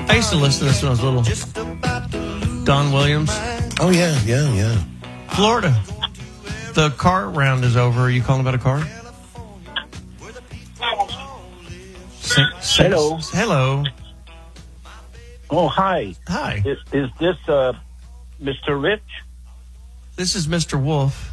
I used to listen to this when I was little. Don Williams. Oh, yeah. Florida. The car round is over. Are you calling about a car? Hello. Hello. Oh, hi. Hi. Is this Mr. Rich? This is Mr. Wolf.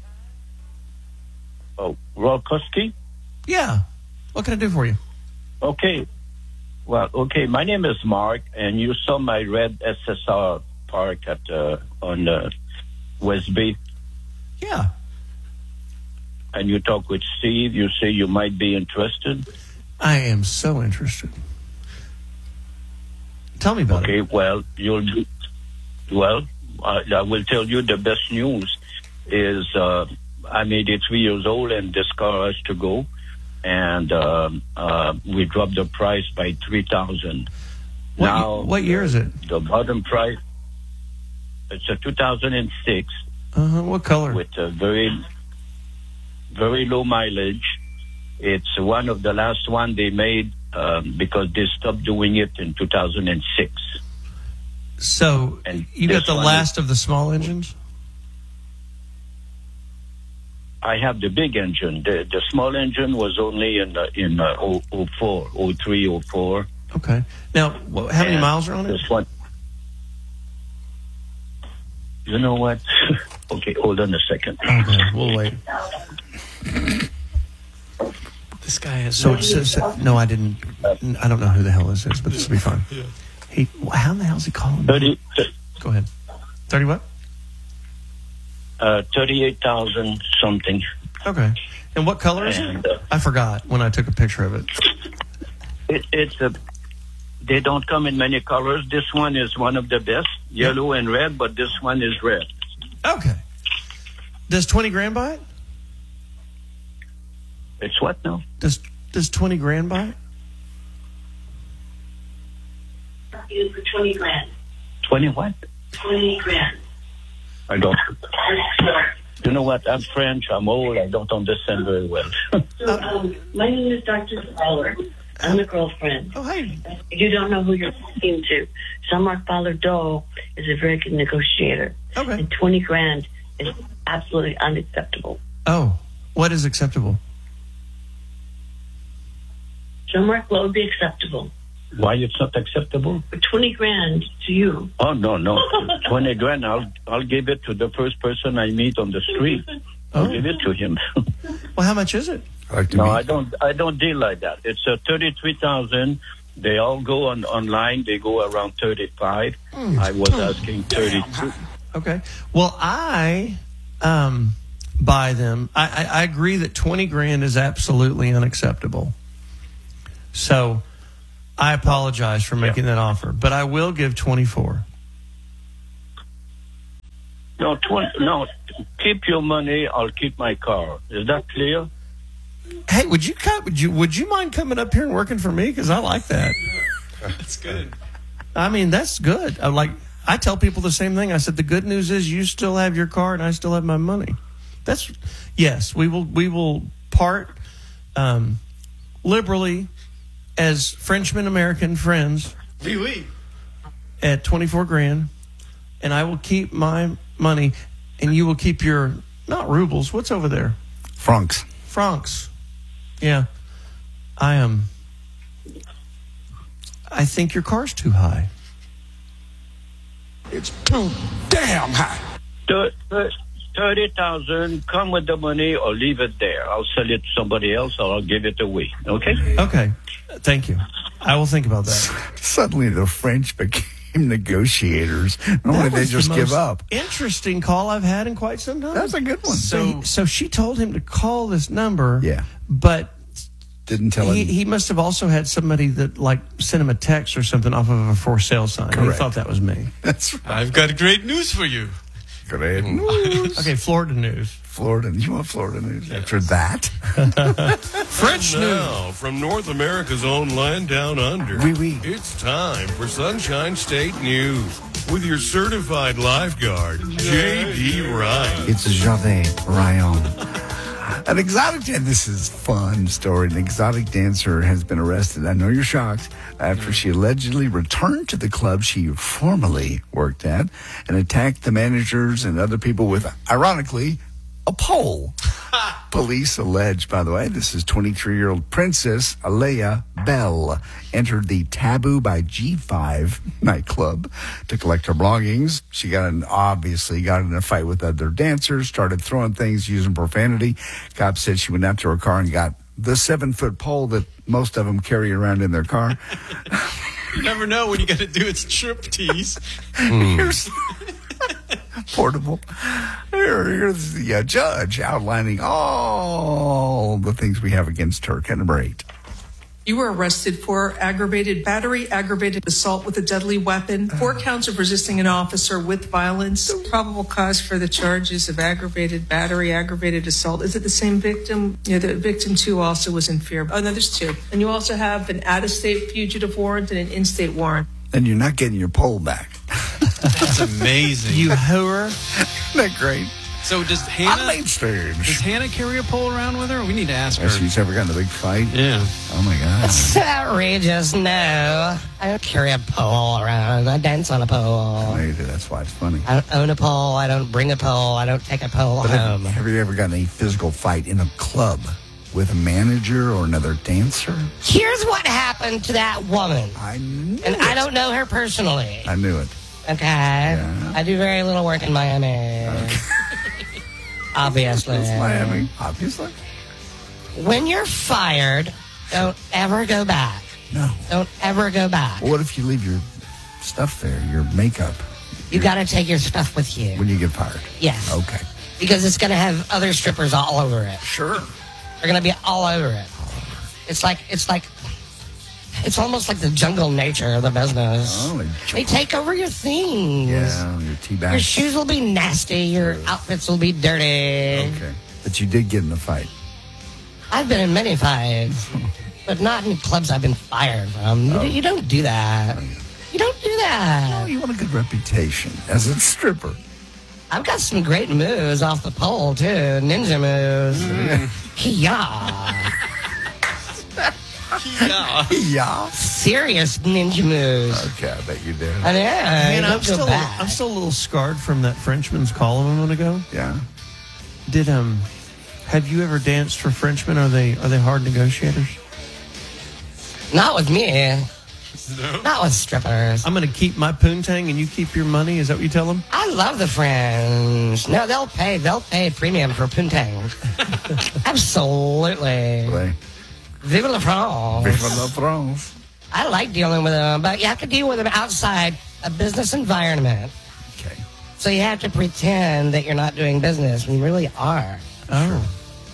Oh, Rolkowski? Yeah. What can I do for you? Okay. Well, okay. My name is Mark, and you saw my red SSR park on West Bay. Yeah. And you talk with Steve. You say you might be interested. I am so interested. Tell me about it. Okay. Well, I will tell you the best news is I'm 83 years old, and this car has to go. And we dropped the price by $3,000. What year is it? The bottom price, it's a 2006. What color? With a very, very low mileage. It's one of the last one they made because they stopped doing it in 2006. So and you got the last of the small engines? I have the big engine. The small engine was only in 04, 03, 04. Okay. Now, how many miles are on it? This one. You know what? Okay, hold on a second. Okay, we'll wait. This guy has... So no, I didn't. I don't know who the hell this is, but this will be fun. Yeah. How the hell is he calling? 30. Go ahead. 30 what? 38,000 something. Okay. And what color is it? I forgot when I took a picture of it. They don't come in many colors. This one is one of the best, yellow and red, but this one is red. Okay. Does 20 grand buy it? It's what now? Does 20 grand buy it? You for 20 grand. 20 what? 20 grand. I don't. You know what? I'm French. I'm old. I don't understand very well. So, my name is Dr. Fowler. I'm the girlfriend. Oh, hey. You don't know who you're speaking to. Jean-Marc Fowler-Doe is a very good negotiator. Okay. And 20 grand is absolutely unacceptable. Oh, what is acceptable? Jean-Marc, what would be acceptable? Why it's not acceptable? For 20 grand to you. Oh, no. 20 grand, I'll give it to the first person I meet on the street. I'll give it to him. Well, how much is it? No, I don't deal like that. It's 33,000. They all go online. They go around 35. I was asking 32. Okay. Well, I buy them. I agree that 20 grand is absolutely unacceptable. So I apologize for making that offer, but I will give 24. No, keep your money. I'll keep my car. Is that clear? Hey, would you mind coming up here and working for me? Because I like that. That's good. I mean, that's good. I tell people the same thing. I said the good news is you still have your car and I still have my money. Yes. We will part liberally as Frenchman American friends. Oui, oui. At 24 grand, and I will keep my money, and you will keep your not rubles. What's over there? Francs. Yeah, I think your car's too high. It's too damn high. 30,000. Come with the money, or leave it there. I'll sell it to somebody else, or I'll give it away. Okay. Okay. Thank you. I will think about that. Suddenly, the French became negotiators. Normally, they just give up. Interesting call I've had in quite some time. That's a good one. So she told him to call this number. Yeah. But didn't tell him. He must have also had somebody that sent him a text or something off of a for sale sign. Correct. He thought that was me. That's right. I've got great news for you. Great news. Okay, Florida news. You want Florida news after that? French news. Now, from North America's own land down under, Oui, oui. It's time for Sunshine State News with your certified lifeguard, J.D. Ryan. It's Javet Ryan. An exotic dancer. This is a fun story. An exotic dancer has been arrested. I know you're shocked. After she allegedly returned to the club she formerly worked at and attacked the managers and other people with, ironically, a pole. Police allege, by the way, this is 23-year-old Princess Alea Bell entered the Taboo by G5 nightclub to collect her belongings. She obviously got in a fight with other dancers, started throwing things, using profanity. Cops said she went out to her car and got the 7-foot pole that most of them carry around in their car. You never know when you got to do its striptease. Here's portable. Here's the judge outlining all the things we have against her. Kind of great. You were arrested for aggravated battery, aggravated assault with a deadly weapon, 4 counts of resisting an officer with violence. Probable cause for the charges of aggravated battery, aggravated assault. Is it the same victim? Yeah, the victim too also was in fear. Oh, no, there's 2. And you also have an out-of-state fugitive warrant and an in-state warrant. And you're not getting your pole back. That's amazing. You hooer. Isn't that great? So does On Hannah main stage. does Hannah carry a pole around with her? We need to ask her. Has she's ever gotten in a big fight? Yeah. Oh, my God. It's outrageous. No, I don't carry a pole around. I dance on a pole. Maybe that's why it's funny. I don't own a pole. I don't bring a pole. I don't take a pole But home. have you ever gotten a physical fight in a club with a manager or another dancer? Here's what happened to that woman. I knew And it. I don't know her personally. I knew it. Okay? Yeah. I do very little work in Miami. Obviously. It's Miami, obviously. When you're fired, don't ever go back. No. Don't ever go back. Well, what if you leave your stuff there, your makeup, You got to take your stuff with you. when you get fired? Yes. Okay. Because it's going to have other strippers all over it. Sure. They're going to be all over it. It's almost like the jungle nature of the business. Oh, They take over your things. yeah, your tea Your bag. shoes will be nasty. Your outfits will be dirty. Okay. But you did get in a fight. I've been in many fights, but not in clubs I've been fired from. You don't do that. You don't do Oh, that. you want a good reputation as a stripper. I've got some great moves off the pole, too. Ninja moves. Yeah. Yeah. Yeah. Serious ninja moves. Okay, I bet you did. I know. Man, don't I'm go still back. a little scarred from that Frenchman's call a moment ago. Yeah. Did have you ever danced for Frenchmen? Are they hard negotiators? Not with me. Not with strippers. I'm going to keep my poontang and you keep your money. Is that what you tell them? I love the French. No, they'll pay premium for poontang. Absolutely. Play. Vive la France. Vive la France. I like dealing with them, but you have to deal with them outside a business environment. Okay. So you have to pretend that you're not doing business when you really are. Oh.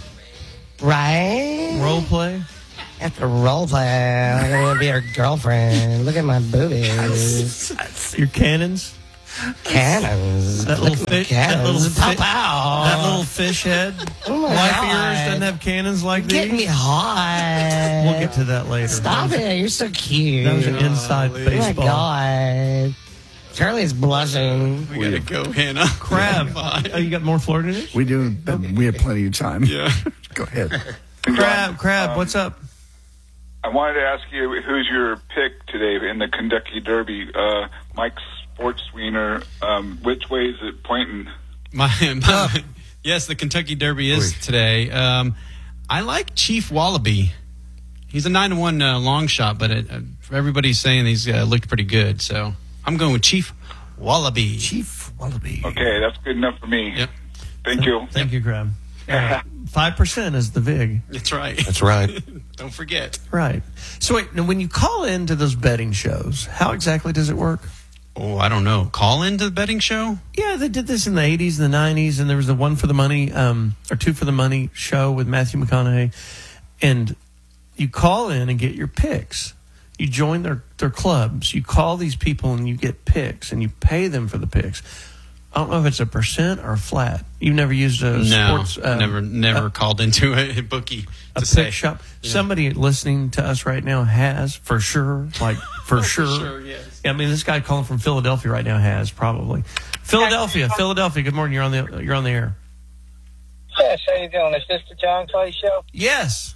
Right? Role play? You have to role play. I'm going to be her girlfriend. Look at my boobies. Your cannons? Cannons. That little Look at my fish. That little cannons. fi- Pop out. That little fish head. Oh my Wife of God. yours doesn't have cannons like these. Get me hot. We'll get to that later. Stop it. You're so cute. That was an inside Oh my baseball. God. Charlie's blushing. We gotta go, Hannah. Crab. Bye. Oh, you got more Florida news? We do. We have plenty of time. Yeah. Go ahead. Crab, what's up? I wanted to ask you, who's your pick today in the Kentucky Derby? Mike Sportswiener. Which way is it pointing? Yes, the Kentucky Derby is today. I like Chief Wallaby. He's a 9-1 long shot, but everybody's saying he's looked pretty good. So I'm going with Chief Wallaby. Chief Wallaby. Okay, that's good enough for me. Yep, Thank you. Thank you, Crab. 5% is the VIG. that's right. That's right. Don't forget. Right. So wait, now when you call into those betting shows, how exactly does it work? Oh, I don't know. Call into the betting show? Yeah, they did this in the 80s and the 90s, and there was the One for the Money, or Two for the Money show with Matthew McConaughey. And you call in and get your picks. You join their clubs. You call these people and you get picks, and you pay them for the picks. I don't know if it's a percent or flat. You've never used a No, sports... never called into a bookie a to pick say. shop. Yeah. Somebody listening to us right now has, for sure, like for sure. sure, yes. Yeah, I mean, this guy calling from Philadelphia right now has probably. Philadelphia. Good morning. You're on the air. Yes, how you doing? Is this the John Clay Show? Yes.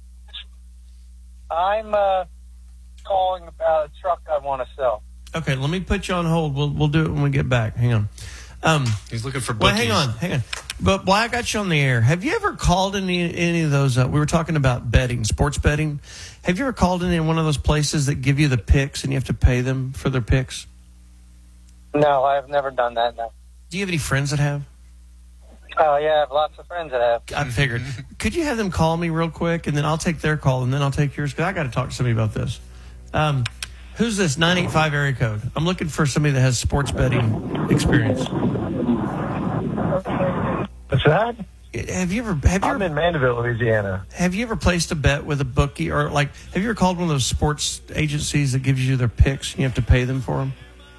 I'm calling about a truck I want to sell. Okay, let me put you on hold. We'll do it when we get back. Hang on. He's looking for Well, bookies. hang on. But while I got you on the air, have you ever called any of those? We were talking about betting, sports betting. Have you ever called in one of those places that give you the picks and you have to pay them for their picks? No, I've never done that, no. Do you have any friends that have? Oh, yeah, I have lots of friends that have. I figured. Could you have them call me real quick, and then I'll take their call, and then I'll take yours? Because I got to talk to somebody about this. Who's this 985 area code? I'm looking for somebody that has sports betting experience. What's that? Have you ever I'm in Mandeville, Louisiana. Have you ever placed a bet with a bookie, or have you ever called one of those sports agencies that gives you their picks and you have to pay them for them?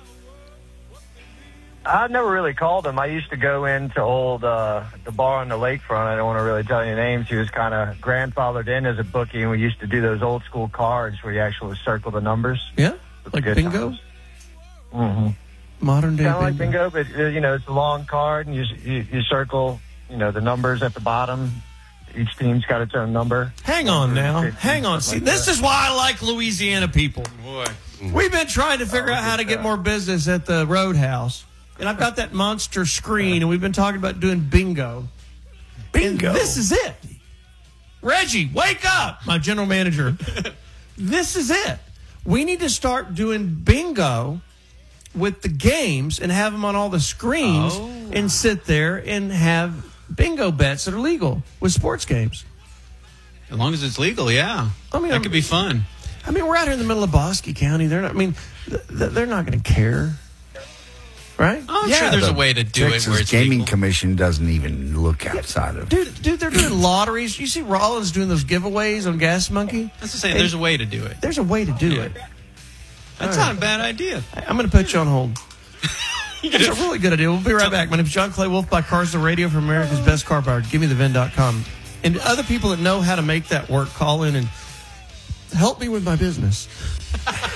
I never really called him. I used to go into the bar on the lakefront. I don't want to really tell you names. He was kind of grandfathered in as a bookie, and we used to do those old school cards where you actually circle the numbers. Yeah, like bingo. Mm-hmm. Modern day kind of like bingo, but it's a long card, and you circle the numbers at the bottom. Each team's got its own number. Hang on now. Hang on. See, this is why I like Louisiana people. Boy, we've been trying to figure out how to get more business at the Roadhouse. And I've got that monster screen, and we've been talking about doing bingo. Bingo. And this is it. Reggie, wake up, my general manager. This is it. We need to start doing bingo with the games and have them on all the screens and sit there and have bingo bets that are legal with sports games. As long as it's legal, yeah. I mean, that could be fun. I mean, we're out here in the middle of Bosque County. They're not going to care. Right? Oh, I'm sure there's a way to do Texas it where it's Gaming legal. Commission doesn't even look outside of. Dude, they're doing lotteries. You see Rollins doing those giveaways on Gas Monkey? That's the same. There's a way to do it. There's a way to do it. That's not a bad idea. I'm going to put you on hold. It's a really good idea. We'll be right back. My name is John Clay Wolf by Cars the Radio for America's Best Car Buyer. GiveMeTheVin.com. And other people that know how to make that work, call in and help me with my business.